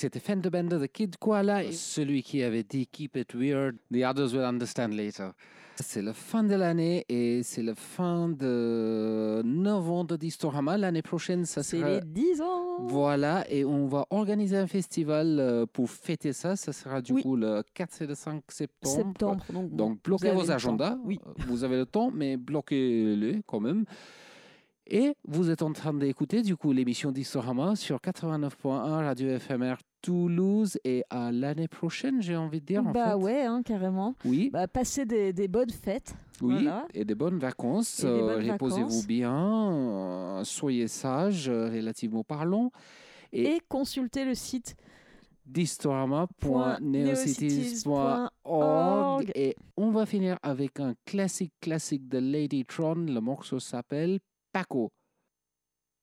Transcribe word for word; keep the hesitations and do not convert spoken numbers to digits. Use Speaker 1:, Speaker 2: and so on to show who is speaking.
Speaker 1: c'était Fender Bender, The Kid Koala, et celui qui avait dit Keep It Weird, The Others Will Understand Later. C'est la fin de l'année et c'est la fin de neuf ans de Distorama. L'année prochaine, ça
Speaker 2: C'est
Speaker 1: sera...
Speaker 2: les dix ans.
Speaker 1: Voilà, et on va organiser un festival euh, pour fêter ça. Ça sera du
Speaker 2: Oui.
Speaker 1: coup le quatre et le cinq septembre.
Speaker 2: Septembre. Donc,
Speaker 1: Donc
Speaker 2: vous
Speaker 1: bloquez
Speaker 2: avez
Speaker 1: vos
Speaker 2: le temps.
Speaker 1: agendas.
Speaker 2: Oui.
Speaker 1: Vous avez le temps, mais bloquez-le quand même. Et vous êtes en train d'écouter du coup l'émission d'Historama sur quatre-vingt-neuf point un Radio F M R Toulouse, et à l'année prochaine, j'ai envie de dire. En
Speaker 2: Bah
Speaker 1: fait.
Speaker 2: ouais, hein, carrément.
Speaker 1: Oui.
Speaker 2: Bah, passez des, des bonnes fêtes.
Speaker 1: Oui,
Speaker 2: Voilà.
Speaker 1: et des bonnes vacances.
Speaker 2: Et des
Speaker 1: Euh,
Speaker 2: bonnes
Speaker 1: Reposez-vous
Speaker 2: vacances.
Speaker 1: bien, euh, soyez sages, euh, relativement parlant.
Speaker 2: Et, et consultez le site
Speaker 1: distorama point neocities point org. Et on va finir avec un classique classique de Ladytron. Le morceau s'appelle Paco.